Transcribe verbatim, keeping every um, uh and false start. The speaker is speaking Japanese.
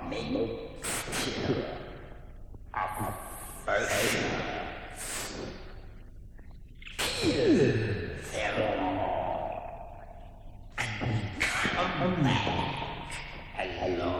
mixture of virtue. Kill them all and come back alone.